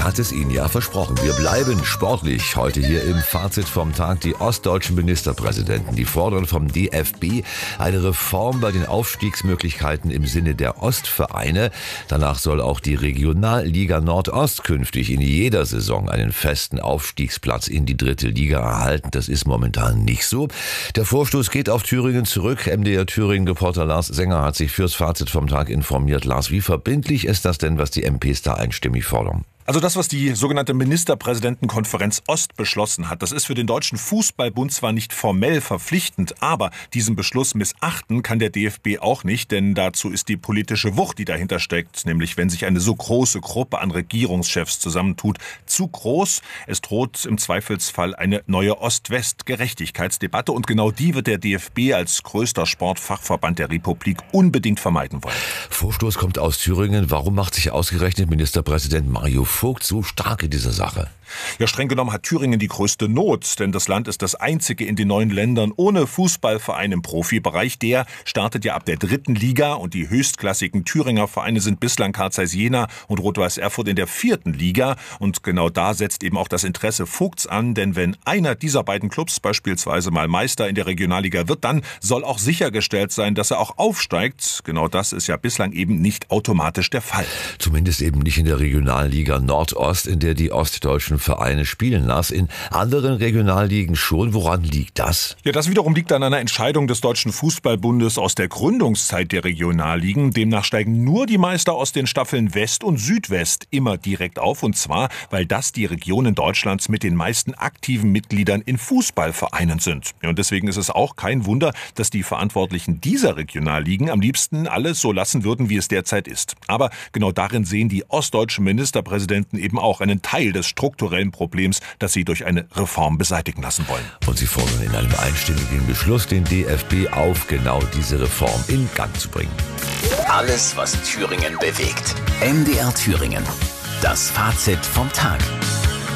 hatte es Ihnen ja versprochen. Wir bleiben sportlich. Heute hier im Fazit vom Tag die ostdeutschen Ministerpräsidenten. Die fordern vom DFB eine Reform bei den Aufstiegsmöglichkeiten im Sinne der Ostvereine. Danach soll auch die Regionalliga Nordost künftig in jeder Saison einen festen Aufstiegsplatz in die 3. Liga erhalten. Das ist momentan nicht so. Der Vorstoß geht auf Thüringen zurück. MDR Thüringen-Reporter Lars Sänger hat sich fürs Fazit vom Tag informiert. Lars, wie verbindlich ist das denn, was die MPs da einstimmig fordern? Also das, was die sogenannte Ministerpräsidentenkonferenz Ost beschlossen hat, das ist für den Deutschen Fußballbund zwar nicht formell verpflichtend, aber diesen Beschluss missachten kann der DFB auch nicht, denn dazu ist die politische Wucht, die dahinter steckt, nämlich wenn sich eine so große Gruppe an Regierungschefs zusammentut, zu groß. Es droht im Zweifelsfall eine neue Ost-West-Gerechtigkeitsdebatte und genau die wird der DFB als größter Sportfachverband der Republik unbedingt vermeiden wollen. Vorstoß kommt aus Thüringen. Warum macht sich ausgerechnet Ministerpräsident Mario Vogt so stark in dieser Sache? Ja, streng genommen hat Thüringen die größte Not, denn das Land ist das einzige in den neuen Ländern ohne Fußballverein im Profibereich. Der startet ja ab der 3. Liga und die höchstklassigen Thüringer Vereine sind bislang Carl Zeiss Jena und Rot-Weiß Erfurt in der 4. Liga. Und genau da setzt eben auch das Interesse Vogts an, denn wenn einer dieser beiden Clubs beispielsweise mal Meister in der Regionalliga wird, dann soll auch sichergestellt sein, dass er auch aufsteigt. Genau das ist ja bislang eben nicht automatisch der Fall. Zumindest eben nicht in der Regionalliga Nordost, in der die ostdeutschen Vereine spielen, Lars. In anderen Regionalligen schon. Woran liegt das? Ja, das wiederum liegt an einer Entscheidung des Deutschen Fußballbundes aus der Gründungszeit der Regionalligen. Demnach steigen nur die Meister aus den Staffeln West und Südwest immer direkt auf. Und zwar, weil das die Regionen Deutschlands mit den meisten aktiven Mitgliedern in Fußballvereinen sind. Ja, und deswegen ist es auch kein Wunder, dass die Verantwortlichen dieser Regionalligen am liebsten alles so lassen würden, wie es derzeit ist. Aber genau darin sehen die ostdeutschen Ministerpräsidenten eben auch einen Teil des strukturellen Problems, das sie durch eine Reform beseitigen lassen wollen. Und sie fordern in einem einstimmigen Beschluss den DFB auf, genau diese Reform in Gang zu bringen. Alles, was Thüringen bewegt. MDR Thüringen. Das Fazit vom Tag.